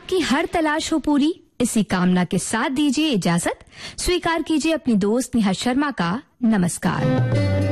आपकी हर तलाश हो पूरी, इसी कामना के साथ दीजिए इजाजत। स्वीकार कीजिए अपनी दोस्त नेहा शर्मा का नमस्कार।